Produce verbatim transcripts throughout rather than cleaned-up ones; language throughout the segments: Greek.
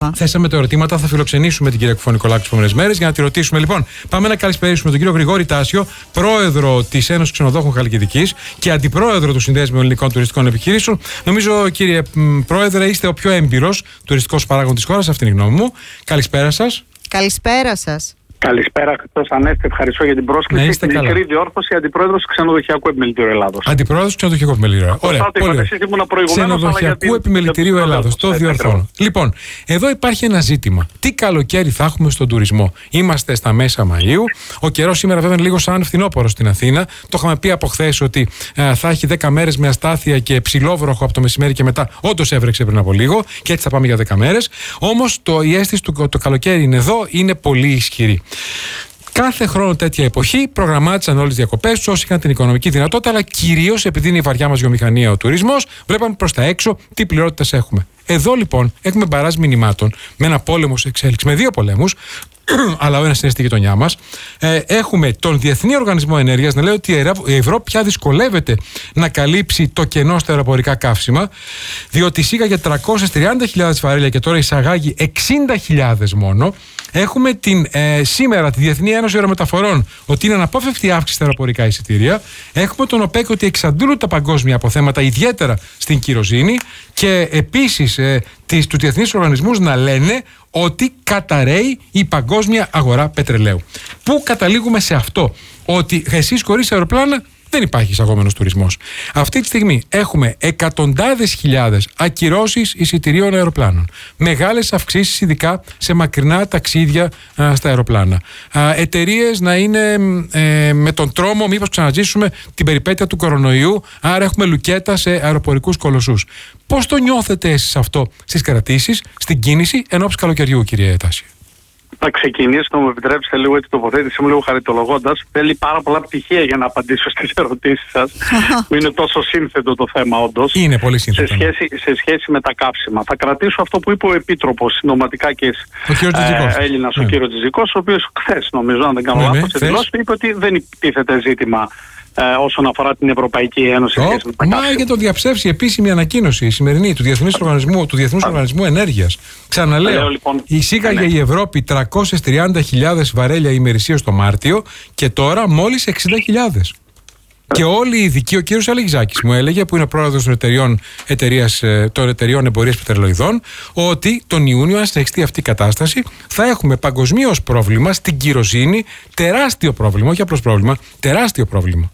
ερώτημα. Θέσαμε τα ερωτήματα, θα φιλοξενήσουμε την κυρία Κουφό-Νικολάκου τις επόμενες μέρες για να τη ρωτήσουμε. Λοιπόν, πάμε να καλησπερίσουμε τον κύριο Γρηγόρη Τάσιο, πρόεδρο της Ένωσης Ξενοδόχων Χαλκιδικής και αντιπρόεδρο του Συνδέσμου Ελληνικών Τουριστικών Επιχειρήσεων. Νομίζω, κύριε Πρόεδρε, είστε ο πιο έμπειρος τουριστικός παράγων της χώρας, αυτή είναι η γνώμη μου. Καλησπέρα σας. Καλησπέρα σας. Καλησπέρα, Χριστός Ανέστη. Ευχαριστώ για την πρόσκληση. Ναι, στην μικρή διόρθωση, αντιπρόεδρος του Ξενοδοχειακού Επιμελητηρίου Ελλάδος. Αντιπρόεδρος του Ξενοδοχειακού Επιμελητηρίου. Ωραία. Ξενοδοχειακού Επιμελητηρίου Ελλάδος. Το διορθώνω. Λοιπόν, εδώ υπάρχει ένα ζήτημα. Τι καλοκαίρι θα έχουμε στον τουρισμό? Είμαστε στα μέσα Μαΐου. Ο καιρός σήμερα βέβαια είναι λίγο σαν φθινόπωρο στην Αθήνα. Το είχαμε πει από χθες ότι ε, θα έχει δέκα μέρες με αστάθεια και ψηλόβροχο από το μεσημέρι και μετά. Όντως έβρεξε πριν από λίγο και έτσι θα πάμε για δέκα μέρες. Όμως η αίσθηση του το καλοκαίρι είναι εδώ, είναι πολύ ισχυρή. Κάθε χρόνο τέτοια εποχή προγραμμάτισαν όλες τις διακοπές τους όσοι είχαν την οικονομική δυνατότητα, αλλά κυρίως επειδή είναι η βαριά μας βιομηχανία ο τουρισμός, βλέπαμε προς τα έξω τι πληρότητες έχουμε. Εδώ λοιπόν έχουμε μπαράζ μηνυμάτων με ένα πόλεμο σε εξέλιξη, με δύο πολέμους, αλλά ο ένας είναι στη γειτονιά μας. Ε, έχουμε τον Διεθνή Οργανισμό Ενέργειας να λέει ότι η Ευρώπη πια δυσκολεύεται να καλύψει το κενό στα αεροπορικά καύσιμα, διότι εισήγαγε τριακόσιες τριάντα χιλιάδες βαρέλια και τώρα εισαγάγει εξήντα χιλιάδες μόνο. Έχουμε την, ε, σήμερα τη Διεθνή Ένωση Αερομεταφορών ότι είναι αναπόφευκτη αύξηση στα αεροπορικά εισιτήρια. Έχουμε τον ΟΠΕΚ ότι εξαντλούν τα παγκόσμια αποθέματα, ιδιαίτερα στην κυροζήνη. Και επίσης ε, τις, του Διεθνείς Οργανισμούς να λένε ότι καταρρέει η παγκόσμια αγορά πετρελαίου. Πού καταλήγουμε σε αυτό? Ότι εσείς χωρίς αεροπλάνα δεν υπάρχει εισαγόμενος τουρισμός. Αυτή τη στιγμή έχουμε εκατοντάδες χιλιάδες ακυρώσεις εισιτηρίων αεροπλάνων. Μεγάλες αυξήσεις ειδικά σε μακρινά ταξίδια α, στα αεροπλάνα. Εταιρείες να είναι ε, με τον τρόμο μήπως ξαναζήσουμε την περιπέτεια του κορονοϊού, άρα έχουμε λουκέτα σε αεροπορικούς κολοσσούς. Πώς το νιώθετε εσείς αυτό στις κρατήσεις, στην κίνηση ενόψει καλοκαιριού, κύριε Τάση? Θα ξεκινήσω, να μου επιτρέψετε λίγο την τοποθέτησή μου, λίγο χαριτολογώντας. Θέλει πάρα πολλά πτυχία για να απαντήσω στις ερωτήσεις σας. Που είναι τόσο σύνθετο το θέμα, όντως. Είναι πολύ σύνθετο. Σε σχέση, σε σχέση με τα καύσιμα. Θα κρατήσω αυτό που είπε ο Επίτροπος συντοματικά και ε, Έλληνας, ναι. Ο κύριος Τζιζικός, ο οποίος χθες, νομίζω, αν δεν κάνω λάθος, ναι, ναι, είπε ότι δεν υπήρχε ζήτημα Ε, όσον αφορά την Ευρωπαϊκή Ένωση. Oh, μα για το διαψεύσει η επίσημη ανακοίνωση, η σημερινή του Διεθνούς Οργανισμού, του Διεθνούς Οργανισμού Ενέργειας. Ξαναλέω, λοιπόν, εισήγαγε ναι. η Ευρώπη τριακόσιες τριάντα χιλιάδες βαρέλια ημερησίως το Μάρτιο και τώρα μόλις εξήντα χιλιάδες. Και όλοι οι ειδικοί, ο κύριος Αλεγιζάκης μου έλεγε, που είναι πρόεδρος των εταιριών, εταιρείας, των εταιριών εμπορίας πετρελοειδών, ότι τον Ιούνιο, αν συνεχιστεί αυτή η κατάσταση, θα έχουμε παγκοσμίως πρόβλημα στην κυροζήνη, τεράστιο πρόβλημα, όχι απλώς πρόβλημα, τεράστιο πρόβλημα.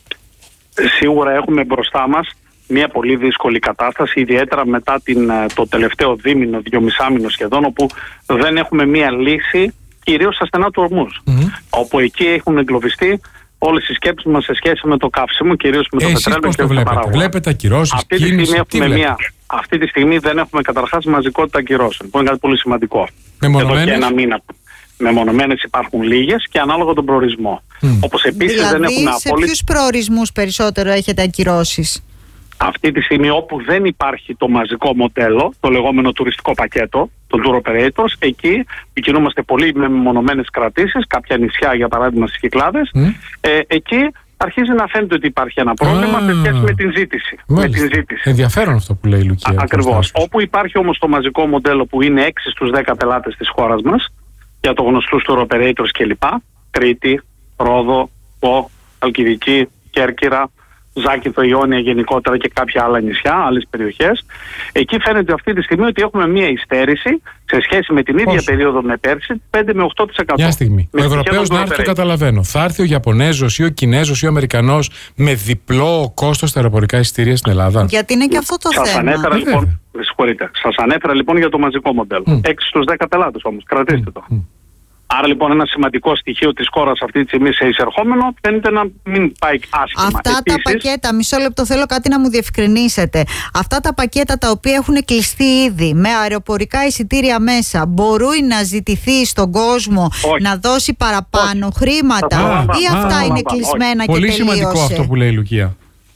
Σίγουρα έχουμε μπροστά μας μια πολύ δύσκολη κατάσταση, ιδιαίτερα μετά την, το τελευταίο δίμηνο, δυόμισάμηνο σχεδόν, όπου δεν έχουμε μια λύση, κυρίως στα στενά του ορμούς. Mm-hmm. Όπου εκεί έχουν εγκλωβιστεί όλες οι σκέψεις μας σε σχέση με το καύσιμο, κυρίως με το Εσείς πετρέλαιο και το τα παράγωγα. Βλέπετε ακυρώσεις, αυτή, κίνηση, μια, αυτή τη στιγμή δεν έχουμε καταρχάς μαζικότητα ακυρώσεων, που είναι κάτι πολύ σημαντικό. Μεμονωμένες. Εδώ και ένα μήνα. Μεμονωμένες υπάρχουν λίγες και ανάλογα τον προορισμό. Mm. Όπως επίσης δηλαδή, δεν έχουν απόλυτη... σε ποιους προορισμούς περισσότερο έχετε ακυρώσεις? Αυτή τη στιγμή όπου δεν υπάρχει το μαζικό μοντέλο, το λεγόμενο τουριστικό πακέτο, των tour operators, εκεί κινούμαστε πολύ με μεμονωμένες κρατήσεις, κάποια νησιά για παράδειγμα στις Κυκλάδες, mm. ε, εκεί αρχίζει να φαίνεται ότι υπάρχει ένα πρόβλημα ah. σε σχέση με την ζήτηση. Με την ζήτηση. Ενδιαφέρον αυτό που λέει η Λουκία. Ακριβώς. Όπου υπάρχει όμως το μαζικό μοντέλο που είναι έξι στους δέκα πελάτες της χώρας μας, για το γνωστούς tour operators κλπ. Κρήτη, Ρόδο, Πο, Χαλκιδική, Κέρκυρα, Ζάκυνθο, Ιόνια γενικότερα και κάποια άλλα νησιά, άλλες περιοχές. Εκεί φαίνεται αυτή τη στιγμή ότι έχουμε μία υστέρηση σε σχέση με την ίδια Πώς? περίοδο με πέρσι, πέντε με οκτώ τοις εκατό. Μια στιγμή. Ο Ευρωπαίος να έρθει, το καταλαβαίνω. Θα έρθει ο Ιαπωνέζος ή ο Κινέζος ή ο Αμερικανός με διπλό κόστος στα αεροπορικά εισιτήρια στην Ελλάδα? Γιατί είναι και αυτό το Σας θέμα. Ανέφερα, λοιπόν, Σας ανέφερα λοιπόν για το μαζικό μοντέλο. Mm. έξι στους δέκα πελάτες όμως. Κρατήστε το. Mm. Άρα λοιπόν ένα σημαντικό στοιχείο της χώρας αυτή τη στιγμή σε εισερχόμενο φαίνεται να μην πάει άσχημα. Αυτά Επίσης, τα πακέτα, μισό λεπτό θέλω κάτι να μου διευκρινίσετε. Αυτά τα πακέτα τα οποία έχουν κλειστεί ήδη με αεροπορικά εισιτήρια μέσα, μπορεί να ζητηθεί στον κόσμο όχι. να δώσει παραπάνω όχι. χρήματα α, ή α, αυτά α, είναι α, κλεισμένα α, και πολύ τελείωσε? Πολύ σημαντικό αυτό που λέει η Λουκία.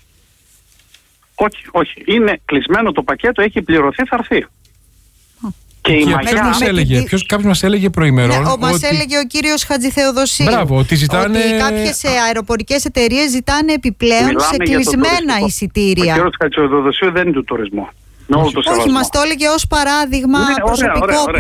Όχι, όχι. Είναι κλεισμένο το πακέτο, έχει πληρωθεί, θα έρθει. Και η ποιος μας έλεγε, τη... ποιος, κάποιος μας έλεγε προημερών. Ναι, ο, μας ότι... έλεγε ο κύριος Χατζηθεοδοσίου. Μπράβο, ότι ζητάνε. Ότι κάποιες αεροπορικές εταιρείες ζητάνε επιπλέον Μιλάμε σε κλεισμένα εισιτήρια. Ο κύριος Χατζηθεοδοσίου δεν είναι του τουρισμού. Όχι, μας το έλεγε ως παράδειγμα ναι, προσωπικό ωραία, ωραία, ωραία.